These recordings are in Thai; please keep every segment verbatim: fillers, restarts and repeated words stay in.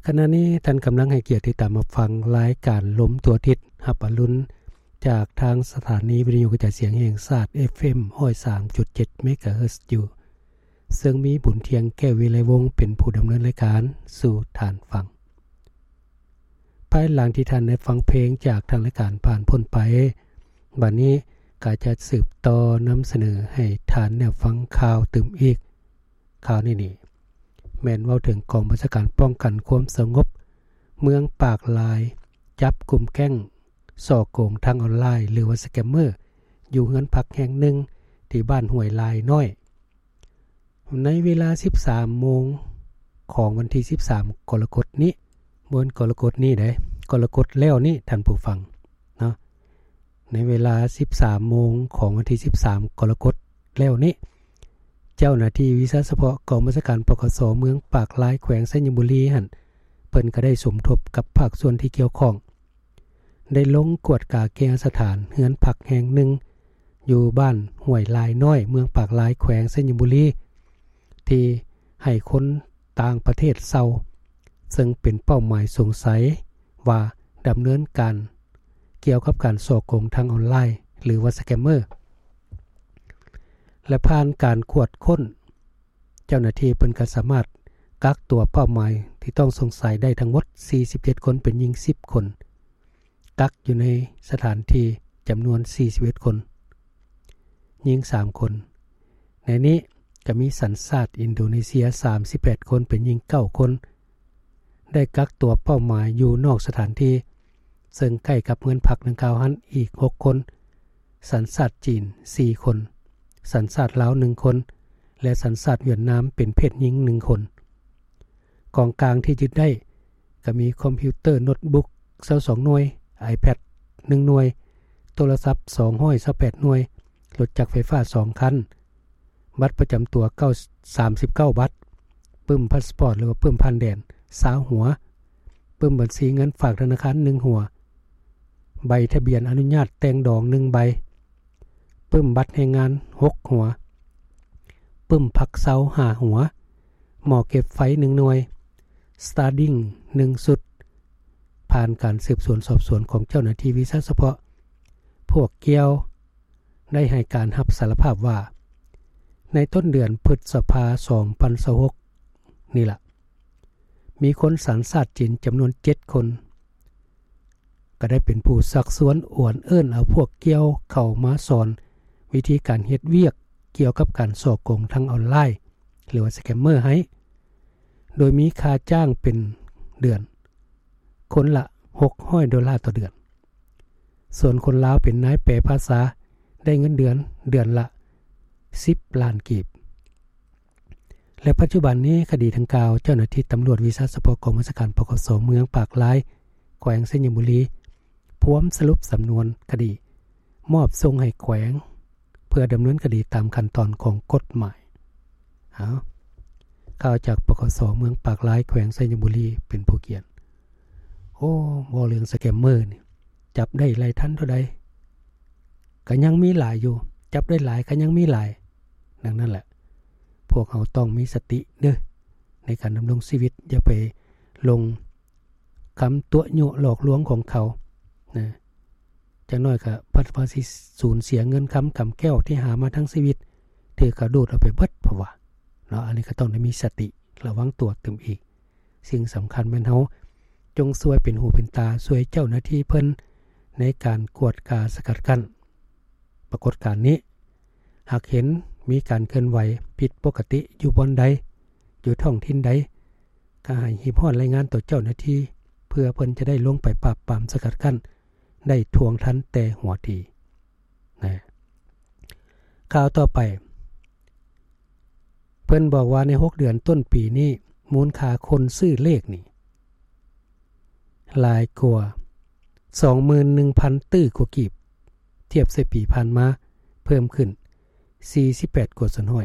ขณะนี้ท่านกำลังให้เกียรติติดตามมาฟังรายการล้มตัวทิศหับอรุณจากทางสถานีวิทยุกระจายเสียงแห่งชาติ เอฟ เอ็ม หนึ่งศูนย์สามจุดเจ็ด เมกะเฮิรตซ์อยู่ซึ่งมีบุญเทียงแก้ววิไลวงศ์เป็นผู้ดำเนินรายการสู่ฐานฟังภายหลังที่ท่านได้ฟังเพลงจากทางรายการผ่านพ้นไปบัดนี้ก็จะสืบต่อนำเสนอให้ท่านได้ฟังข่าวตื่มอีกข่าวนี้นี่แม่นเว้าถึงกองบัญชาการป้องกันความสงบเมืองปากลายจับกลุ่มแก๊งส่อโกงทางออนไลน์หรือว่าสแกมเมอร์อยู่เฮือนพักแห่งหนึ่งที่บ้านห้วยลายน้อยในเวลา สิบสามโมงของวันที่สิบสามกรกฎาคมนี้บนกรกฎนี้ได้กรกฎแล้วนี่ท่านผู้ฟังเนาะในเวลา สิบสามโมงของวันที่สิบสามกรกฎาคมแล้วนี้เจ้าหน้าที่วิสาเฉพาะกองบัญชาการปคสเมืองปากลายแขวงสัญบุรีหั่นเพิ่นก็ได้สมทบกับภาคส่วนที่เกี่ยวข้องได้ลงกวดกาแก้สถานเฮือนพักแห่งหนึ่งอยู่บ้านห้วยลายน้อยเมืองปากลายแขวงสัญบุรีที่ให้คนต่างประเทศเซาซึ่งเป็นเป้าหมายสงสัยว่าดำเนินการเกี่ยวกับการส่อโกงทางออนไลน์หรือว่าสแกมเมอร์และผ่านการกวดค้นเจ้าหน้าที่เพิ่นก็สามารถกักตัวเป้าหมายที่ต้องสงสัยได้ทั้งหมดสี่สิบเจ็ดคนเป็นหญิงสิบคนกักอยู่ในสถานที่จำนวนสี่สิบเอ็ดคนหญิงสามคนในนี้ก็มีสัญชาติอินโดนีเซียสามสิบแปดคนเป็นหญิงเก้าคนได้กักตัวเป้าหมายอยู่นอกสถานที่ซึ่งใกล้กับเงินพักดังกล่าวนั้นอีกหกคนสัญชาติจีนสี่คนสัญชาติลาวหนึ่งคนและสัญชาติเวียดนามเป็นเพศหญิงหนึ่งคนกองกลางที่ยึดได้ก็มีคอมพิวเตอร์โน้ตบุ๊กยี่สิบสองหน่วย iPad หนึ่งหน่วยโทรศัพท์สองร้อยยี่สิบแปดหน่วยรถจักรไฟฟ้าสองคันบัตรประจำตัวเก้าสามสิบเก้าบัตรปึ้มพาสปอร์ตหรือว่าปึ้มพันแดนสามหัวปึ้มบัญชีเงินฝากธนาคารหนึ่งหัวใบทะเบียนอนุญาตแต่งดองหนึ่งใบปึ้มบัตรแรงงานหกหัวปึ้มพักเซาห้าหัวหม้อเก็บไฟหนึ่งหน่วยสตาร์ดิ้งหนึ่งสุดผ่านการสืบสวนสอบสวนของเจ้าหน้าที่วิสาเฉพาะพวกเกี่ยวได้ให้การรับสารภาพว่าในต้นเดือนพฤษภาคมสองพันยี่สิบหกนี่ล่ะมีคนสัญชาติจีนจำนวนเจ็ดคนก็ได้เป็นผู้ซักซ้วนอวนเอิ้นเอาพวกเกี่ยวเข้ามาสอนวิธีการเฮ็ดเวียกเกี่ยวกับการส่อโกงทางออนไลน์หรือว่าสแกมเมอร์ให้โดยมีค่าจ้างเป็นเดือนคนละหกร้อยดอลลาร์ต่อเดือนส่วนคนลาวเป็นนายแปลภาษาได้เงินเดือนเดือนละสิบล้านกีบและปัจจุบันนี้คดีดังกล่าวเจ้าหน้าที่ตำรวจวิสาเฉพาะกองบัญชาการปคสเมืองปากลายแขวงสัญบุรีพร้อมสรุปสำนวนคดีมอบส่งให้แขวงเพื่อดำเนินคดีตามขั้นตอนของกฎหมายเอาข่าวจากปคสเมืองปากลายแขวงสัญบุรีเป็นผู้เขียนโอ้บ่เรื่องสแกมเมอร์นี่จับได้หลายท่านเท่าใดก็ยังมีหลายอยู่จับได้หลายก็ยังมีหลายดังนั้นแหละพวกเขาต้องมีสติเด้อในการดำรงชีวิตอย่าไปลงคำตัวยุหลอกลวงของเขานะจังน้อยก็พัดภาษีสูญเสียเงินคำกำแก้วที่หามาทั้งชีวิตถือกระโดดเอาไปเบิดเพราะว่าเนาะอันนี้ก็ต้องได้มีสติระวังตัวตึมอีกสิ่งสำคัญแม่นเฮาจงช่วยเป็นหูเป็นตาช่วยเจ้าหน้าที่เพิ่นในการกวดกาสกัดกั้นปรากฏการณ์นี้หากเห็นมีการเคลื่อนไหวผิดปกติอยู่บนใดอยู่ท้องถิ่นใดก็ให้รีพอร์ตรายงานต่อเจ้าหน้าที่เพื่อเพิ่นจะได้ลงไปปราบปรามสกัดกั้นได้ทวงทันแต่หัวทีนะข่าวต่อไปเพิ่นบอกว่าในหกเดือนต้นปีนี้มูลค่าคนซื้อเลขนี่หลายกว่า สองหมื่นหนึ่งพัน ตื้อกว่ากีบเทียบใส่ปีผ่านมาเพิ่มขึ้นสี่สิบแปดกว่าส่วนห้อย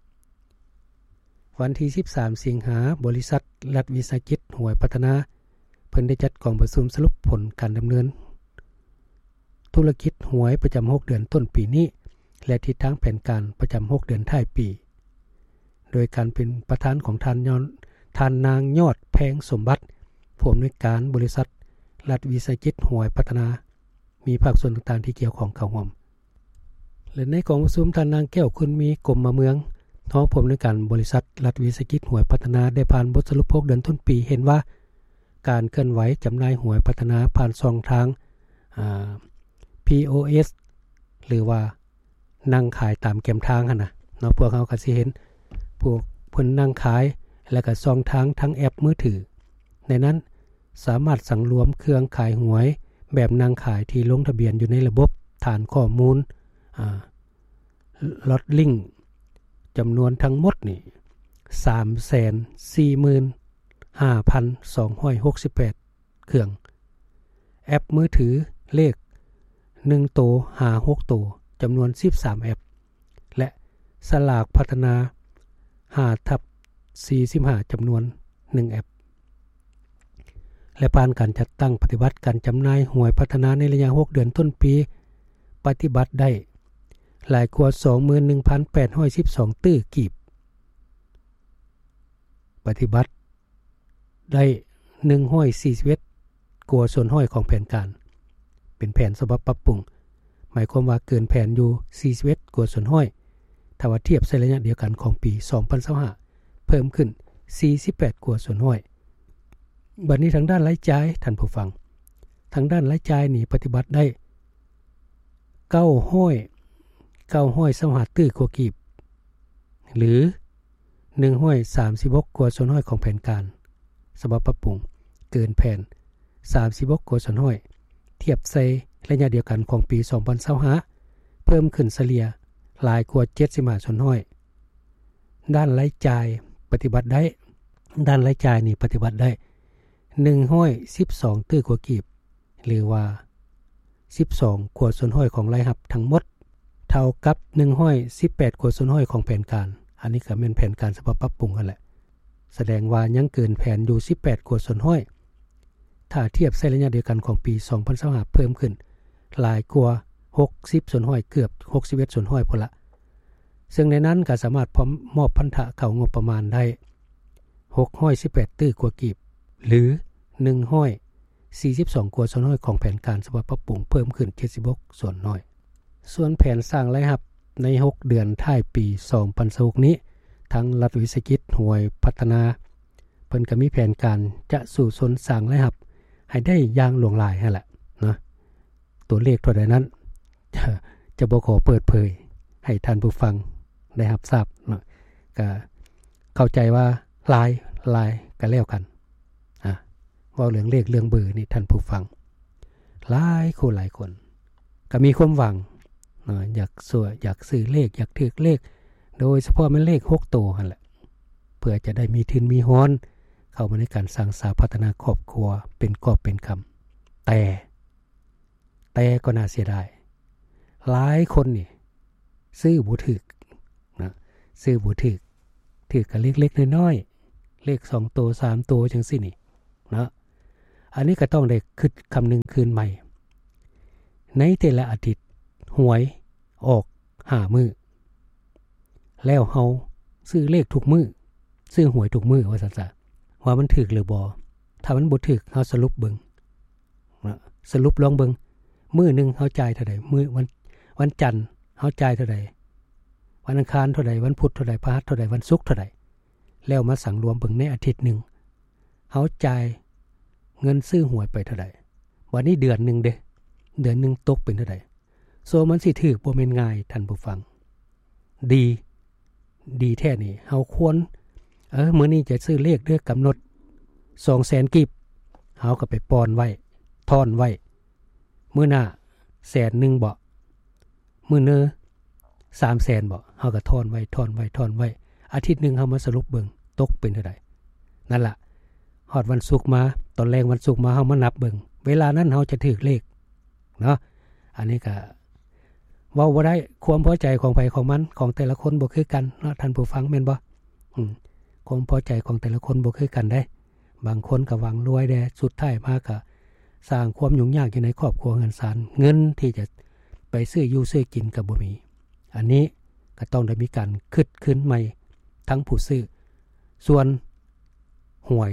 วันที่สิบสามสิงหาบริษัทรัฐวิสาหกิจหวยพัฒนาเพิ่นได้จัดกองประชุมสรุปผลการดำเนินธุรกิจหวยประจำหกเดือนต้นปีนี้และทิศทางแผนการประจำหกเดือนท้ายปีโดยการเป็นประธานของท่านยอนท่านนางยอดแพงสมบัติผู้อำนวยการบริษัทรัฐวิสาหกิจหวยพัฒนามีภาคส่วนต่างๆที่เกี่ยวข้องเข้าร่วมและในกองประชุมท่านนางแก้วคุณมีกรมมาเมืองท้องผู้อำนวยการบริษัทรัฐวิสาหกิจหวยพัฒนาได้ผ่านบทสรุปหกเดือนต้นปีเห็นว่าการเคลื่อนไหวจำหน่ายหวยพัฒนาผ่านช่องทางอ่า พี โอ เอส หรือว่านั่งขายตามแก้มทางหั่นน่ะเนาะพวกเฮาก็สิเห็นพวกเพิ่นนั่งขายแล้วก็ช่องทางทั้งแอปมือถือในนั้นสามารถสั่งรวมเครื่องขายหวยแบบนั่งขายที่ลงทะเบียนอยู่ในระบบฐานข้อมูลอ่าลอตลิงก์จำนวนทั้งหมดนี่ สามแสนสี่หมื่นห้าพันสองร้อยหกสิบแปด เครื่องแอปมือถือเลขหนึ่งตัวห้า หกตัวจำนวนสิบสามแอปและสลากพัฒนา ห้าทับสี่สิบห้า จำนวนหนึ่งแอปและผ่านการจัดตั้งปฏิบัติการจำหน่ายหวยพัฒนาในระยะหกเดือนต้นปีปฏิบัติได้หลายกว่า สองหมื่นหนึ่งพันแปดร้อยสิบสอง ตื้อกีบปฏิบัติได้หนึ่งร้อยสี่สิบเอ็ดกว่าส่วนห้อยของแผนการเป็นแผนฉบับปรับปรุงหมายความว่าเกินแผนอยู่สี่สิบเอ็ดกว่าส่วนห้อยถ้าว่าเทียบในระยะเดียวกันของปีสองพันยี่สิบห้าเพิ่มขึ้นสี่สิบแปดกว่าส่วนห้อยบัดนี้ทางด้านรายจ่ายท่านผู้ฟังทางด้านรายจ่ายนี่ปฏิบัติได้เก้าร้อยเก้าร้อยยี่สิบห้าตื้อกว่ากีบหรือหนึ่งร้อยสามสิบหกกว่าส่วนห้อยของแผนการฉบับปรับปรุงเกินแผนสามสิบหกกว่าส่วนห้อยเทียบใส่ระยะเดียวกันของปีสองพันยี่สิบห้าเพิ่มขึ้นเฉลี่ยหลายกว่าเจ็ดสิบห้าส่วนห้อยด้านรายจ่ายปฏิบัติได้ด้านรายจ่ายนี่ปฏิบัติได้หนึ่งร้อยสิบสองตื้อกว่ากีบหรือว่าสิบสองกว่าส่วนห้อยของรายรับทั้งหมดเท่ากับหนึ่งร้อยสิบแปดกว่าส่วนห้อยของแผนการอันนี้ก็เป็นแผนการฉบับปรับปรุงกันแหละแสดงว่ายังเกินแผนอยู่สิบแปดกว่าส่วนห้อยถ้าเทียบในระยะเดียวกันของปีสองพันยี่สิบห้าเพิ่มขึ้นหลายกว่าหกสิบส่วนห้อยเกือบหกสิบเอ็ดส่วนห้อยพอละซึ่งในนั้นก็สามารถพร้อมมอบพันธะเข้างบประมาณได้หกร้อยสิบแปดตื้อกว่ากีบหรือหนึ่งร้อยสี่สิบสองกว่าส่วนน้อยของแผนการฉบับปรับปรุงเพิ่มขึ้นเจ็ดสิบหกส่วนน้อยส่วนแผนสร้างรายรับในหกเดือนท้ายปีสองพันยี่สิบหกนี้ทั้งรัฐวิสาหกิจหวยพัฒนาเพิ่นก็มีแผนการจะสู่สนสร้างรายรับให้ได้อย่างหลวงหลายนั่นแหละนะตัวเลขเท่าใดนั้นจะจะบ่ขอเปิดเผยให้ท่านผู้ฟังได้รับทราบเนาะก็เข้าใจว่าหลายหลายก็แล้วกันอ่ะว่าเรื่องเลขเรื่องเบอร์นี่ท่านผู้ฟังหลายคนหลายคนก็มีความหวังเนาะอยากสวยอยากซื้อเลขอยากถูกเลขโดยเฉพาะมันเลขหกตัวนั่นแหละเพื่อจะได้มีทุนมีฮ้อนเข้ามาในการสร้างสาพัฒนาครอบครัวเป็นกอบเป็นคำแต่แต่ก็น่าเสียดายหลายคนนี่ซื้อบ่ถูกนะซื้อบ่ถูกถูกก็เล็กๆน้อยๆเลขสองตัวสามตัวจังซี่นี่นะอันนี้ก็ต้องได้คิดคำนึงคืนใหม่ในแต่ละอาทิตย์หวยออกห้ามื้อแล้วเฮาซื้อเลขทุกมื้อซื้อหวยทุกมื้อว่าซั่นซะว่ามันถูกหรือบ่ถ้ามันบ่ถูกเฮาสรุปเบิ่งนะสรุปลองเบิ่งมื้อนึงเฮาจ่ายเท่าใดมื้อวันวันจันทร์เฮาจ่ายเท่าใดวันอังคารเท่าใดวันพุธเท่าใดพฤหัสเท่าใดวันศุกร์เท่าใดแล้วมาสั่งรวมเบิ่งในอาทิตย์นึงเฮาจ่ายเงินซื้อหวยไปเท่าใดวันนี้เดือนนึงเด้เดือนนึงตกเป็นเท่าใดโซมันสิถูกบ่แม่นง่ายท่านผู้ฟังดีดีแท้นี่เฮาควรเออมื้อนี้จะซื้อเลขเด้อกำหนด สองแสน กีบเฮาก็ไปปอนไว้ทอนไว้มื้อหน้าแสนนึงบ่มื้อเนอสามแสนบ่เฮาก็ทอนไว้ทอนไว้ทอนไว้อาทิตย์นึงเฮามาสรุปเบิ่งตกเป็นเท่าใดนั่นล่ะฮอดวันศุกร์มาตอนแรงวันศุกร์มาเฮามานับเบิ่งเวลานั้นเฮาจะถูกเลขเนาะอันนี้ก็เว้าบ่ได้ความพอใจของไผของมันของแต่ละคนบ่คือกันเนาะท่านผู้ฟังแม่นบ่อืมความพอใจของแต่ละคนบ่คือกันได้บางคนก็หวังรวยแด่สุดท้ายมาก็สร้างความยุ่งยากอยู่ในครอบครัวเงินสารเงินที่จะไปซื้ออยู่ซื้อกินก็บ่มีอันนี้ก็ต้องได้มีการคิดขึ้นใหม่ทั้งผู้ซื้อส่วนหวยเด้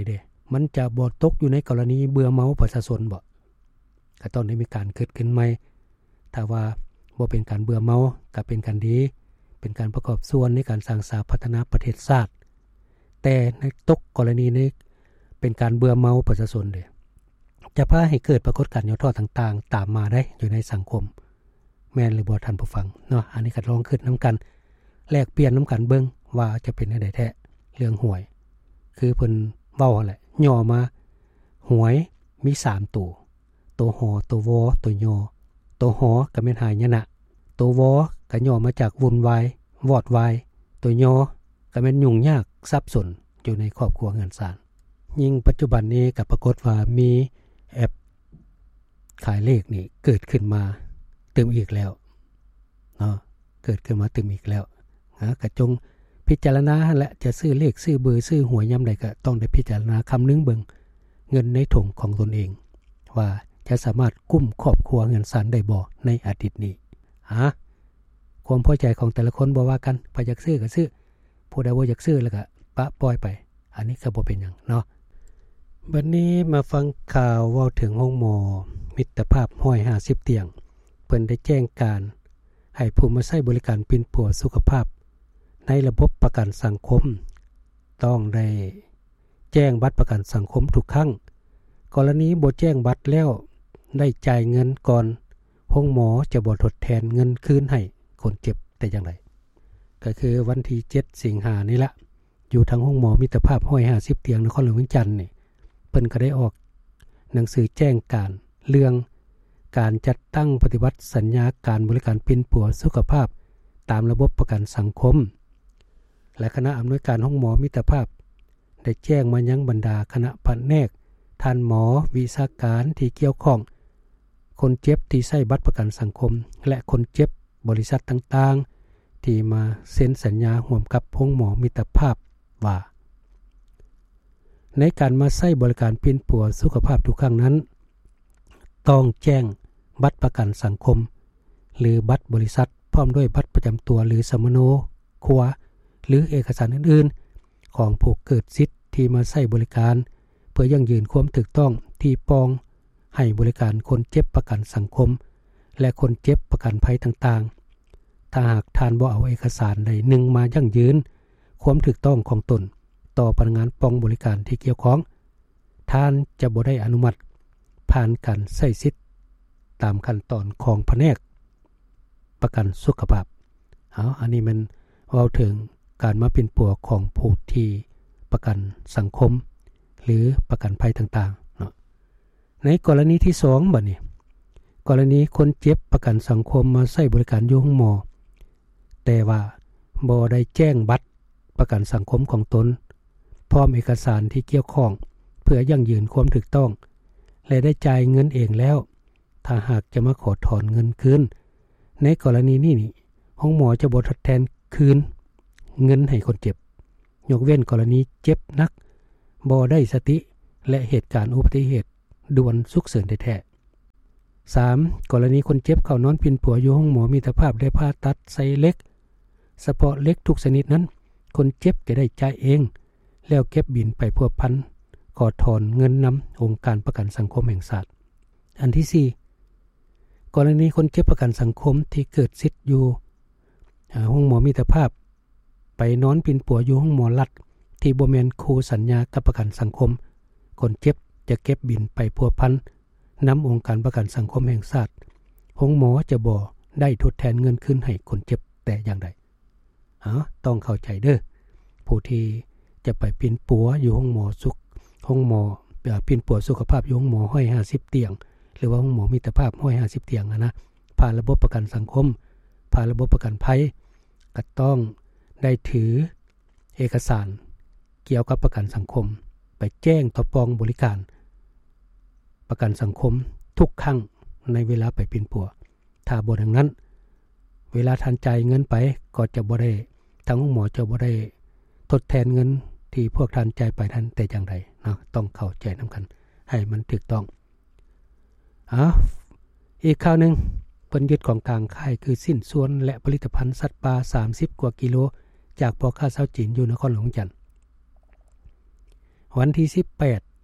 มันจะบ่ตกอยู่ในกรณีเบื่อเมาประชาชนบ่ก็ต้องได้มีการเกิดขึ้นใหม่ถ้าว่าบ่เป็นการเบื่อเมาก็เป็นการดีเป็นการประกอบส่วนในการสร้างสรรค์พัฒนาประเทศชาติแต่ในตกกรณีนี้เป็นการเบื่อเมาประชาชนเด้จะพาให้เกิดปรากฏการณ์ย่อท้อต่างๆตามมาได้อยู่ในสังคมแม่นหรือบ่ท่านผู้ฟังเนาะอันนี้ก็ลองคิดนํากันแลกเปลี่ยนนํากันเบิ่งว่าจะเป็นจังได๋แท้เรื่องหวยคือเพิ่นเว้าแหละย่อมาหวยมีสามตัวตัวหอตัววอตัวยอตัวหอก็แม่นหายนะตัววอก็ย่อมาจากวุ่นวายวอดวายตัวยอก็แม่นยุ่งยากสับสนอยู่ในครอบครัวเฮือนศาลยิ่งปัจจุบันนี้ก็ปรากฏว่ามีแอปขายเลขนี่เกิดขึ้นมาเติมอีกแล้วเนาะเกิดขึ้นมาเติมอีกแล้วนะก็จงพิจารณาและจะซื้อเลขซื้อเบอร์ซื้อหวยยามใดก็ต้องได้พิจารณาคำนึงเบิงเงินในถุงของตนเองว่าจะสามารถกุ้มครอบครัวเงินศาลได้บ่ในอาทิตย์นี้ฮะความพอใจของแต่ละคนบ่ว่ากันไปอยากซื้อก็ซื้อผู้ใดบ่อยากซื้อแล้วก็ปะปล่อยไปอันนี้ก็บ่เป็นหยังเนาะบัดนี้มาฟังข่าวเว้าถึงโรงหมอมิตรภาพหนึ่งร้อยห้าสิบเตียงเพิ่นได้แจ้งการให้ผู้มาใช้บริการปิ่นปัวสุขภาพในระบบประกันสังคมต้องได้แจ้งบัตรประกันสังคมทุกครั้งกรณีบ่แจ้งบัตรแล้วได้จ่ายเงินก่อนโรงหมอจะบ่ทดแทนเงินคืนให้คนเจ็บแต่อย่างไรก็คือวันที่เจ็ดสิงหาคมนี่ละอยู่ทางโรงหมอมิตรภาพหนึ่งร้อยห้าสิบเตียงนครหลวงเวียงจันทน์นี่เพิ่นก็ได้ออกหนังสือแจ้งการเรื่องการจัดตั้งปฏิบัติสัญญาการบริการปิ่นปัวสุขภาพตามระบบประกันสังคมและคณะอำนวยการโรงหมอมิตรภาพได้แจ้งมายังบรรดาคณะแผนกท่านหมอวิชาการที่เกี่ยวข้องคนเจ็บที่ใช้บัตรประกันสังคมและคนเจ็บบริษัทต่างๆที่มาเซ็นสัญญาร่วมกับโรงหมอมิตรภาพว่าในการมาใช้บริการปิ่นปัวสุขภาพทุกครั้งนั้นต้องแจ้งบัตรประกันสังคมหรือบัตรบริษัทพร้อมด้วยบัตรประจำตัวหรือสมโนครัวหรือเอกสารอื่นๆของผู้เกิดสิทธิ์ที่มาใช้บริการเพื่อยั่งยืนความถูกต้องที่ปองให้บริการคนเจ็บประกันสังคมและคนเจ็บประกันภัยต่างๆถ้าหากท่านบ่เอาเอกสารใดหนึ่งมายั่งยืนความถูกต้องของตนต่อพนักงานปองบริการที่เกี่ยวข้องท่านจะบ่ได้อนุมัติผ่านการใช้สิทธิ์ตามขั้นตอนของแผนกประกันสุขภาพเอาอันนี้มันเว้าถึงการมาเป็นปัวของผู้ที่ประกันสังคมหรือประกันภัยต่างๆเนาะในกรณีที่สองบัดนี้กรณีคนเจ็บประกันสังคมมาใช้บริการอยู่โรงหมอแต่ว่าบ่ได้แจ้งบัตรประกันสังคมของตนพร้อมเอกสารที่เกี่ยวข้องเพื่อยั่งยืนความถูกต้องและได้จ่ายเงินเองแล้วถ้าหากจะมาขอถอนเงินคืนในกรณีนี้นี่โรงหมอจะบ่ทดแทนคืนเงินให้คนเจ็บยกเว้นกรณีเจ็บหนักบ่ได้สติและเหตุการณ์อุบัติเหตุด่วนฉุกเฉินแท้ๆ สาม กรณีคนเจ็บเข้านอนปิ่นปัวอยู่โรงหมอมิตรภาพได้ผ่าตัดใส่เหล็กเฉพาะเหล็กทุกชนิดนั้นคนเจ็บจะได้จ่ายเองแล้วเก็บบินไปพัวพันขอถอนเงินนำองค์การประกันสังคมแห่งชาติอันที่สี่กรณีคนเจ็บประกันสังคมที่เกิดสิทธิ์อยู่โรงหมอมิตรภาพไปนอนปิ่นปัวอยู่โรงหมอรัฐที่บ่แม่นคู่สัญญากับประกันสังคมคนเจ็บจะเก็บบินไปพัวพันนำองค์การประกันสังคมแห่งชาติโรงหมอจะบ่ได้ทดแทนเงินคืนให้คนเจ็บแต่อย่างใดอ๋อต้องเข้าใจเด้อผู้ที่จะไปปิ่นปัวอยู่โรงหมอสุขโรงหมอปิ่นปัวสุขภาพอยู่โรงหมอหนึ่งร้อยห้าสิบเตียงหรือว่าโรงหมอมิตรภาพหนึ่งร้อยห้าสิบเตียงนะนะผ่านระบบประกันสังคมผ่านระบบประกันภัยก็ต้องได้ถือเอกสารเกี่ยวกับประกันสังคมไปแจ้งต่อปองบริการประกันสังคมทุกครั้งในเวลาไปปิ่นปัวถ้าบ่ดังนั้นเวลาท่านจ่ายเงินไปก็จะบ่ได้ทางโรงหมอจะบ่ได้ทดแทนเงินที่พวกท่านจ่ายไปนั้นแต่อย่างใดเนาะต้องเข้าใจนำกันให้มันถูกต้องอ่ะอีกข่าวนึงเพิ่นยึดของกลางค่ายคือสิ้นส่วนและผลิตภัณฑ์สัตว์ป่าสามสิบกว่ากิโลจากพ่อค้าชาวจีนอยู่นครหลวงจันทน์วันที่สิบแปด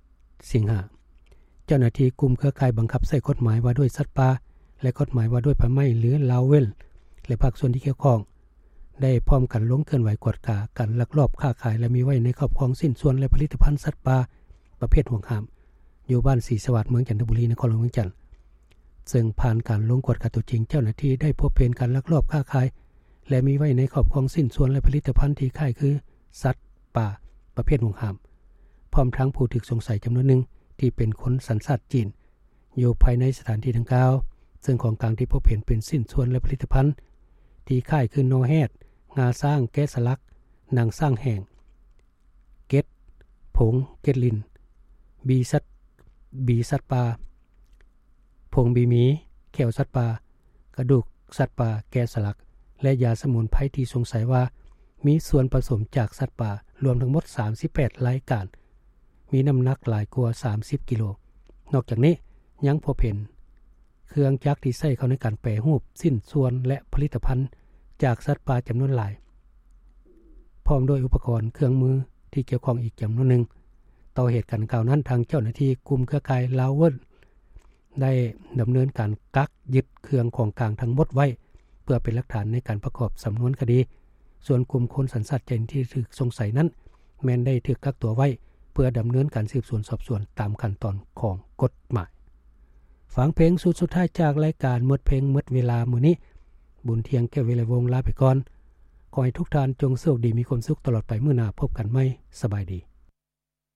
สิงหาเจ้าหน้าที่กลุ่มเครือข่ายบังคับใช้กฎหมายว่าด้วยสัตว์ป่าและกฎหมายว่าด้วยป่าไม้หรือลาวเวลและภาคส่วนที่เกี่ยวข้องได้พร้อมกันลงเคลื่อนไหวกวดกาการลักลอบค้าขายและมีไว้ในครอบครองสิ้นส่วนและผลิตภัณฑ์สัตว์ป่าประเภทห่วงห้ามอยู่บ้านศรีสวัสดิ์เมืองจันทบุรีนครหลวงเวียงจันทน์ซึ่งผ่านการลงกวดกาตัวจริงเจ้าหน้าที่ได้พบเห็นการลักลอบค้าขายและมีไว้ในครอบครองสิ้นส่วนและผลิตภัณฑ์ที่คล้ายคือสัตว์ป่าประเภทห่วงห้ามพร้อมทั้งผู้ถูกสงสัยจำนวนหนึ่งที่เป็นคนสัญชาติจีนอยู่ภายในสถานที่ดังกล่าวซึ่งของกลางที่พบเห็นเป็นสิ้นส่วนและผลิตภัณฑ์ที่คล้ายคือนอแฮดงาสร้างแกะสลักหนังสร้างแห้งเก็ดผงเก็ดลินบีสัตบีสัตว์ป่าผงบีหมีแขวสัตว์ป่ากระดูกสัตว์ป่าแกะสลักและยาสมุนไพรที่สงสัยว่ามีส่วนผสมจากสัตว์ป่ารวมทั้งหมดสามสิบแปดรายการมีน้ำหนักหลายกว่าสามสิบกิโลนอกจากนี้ยังพบเห็นเครื่องจักรที่ใช้เข้าในการแปรรูปสิ้นส่วนและผลิตภัณฑ์จากสัตว์ป่าจำนวนหลายพร้อมด้วยอุปกรณ์เครื่องมือที่เกี่ยวข้องอีกจำนวนหนึ่งต่อเหตุการณ์กล่าวนั้นทางเจ้าหน้าที่กลุ่มเครือข่ายลาวเวิลได้ดำเนินการกักยึดเครื่องของกลางทั้งหมดไว้เพื่อเป็นหลักฐานในการประกอบสำนวนคดีส่วนกลุ่มคนสัญชาติจีนที่ถูกสงสัยนั้นแม้นได้ถูกกักตัวไว้เพื่อดำเนินการสืบสวนสอบสวนตามขั้นตอนของกฎหมายฟังเพลงสุดสุดท้ายจากรายการหมดเพลงหมดเวลามื้อนี้บุญเทียงแก้วเวลาวงลาไปก่อนขอให้ทุกท่านจงโชคดีมีความสุขตลอดไปมื้อหน้าพบกันใหม่สบายดี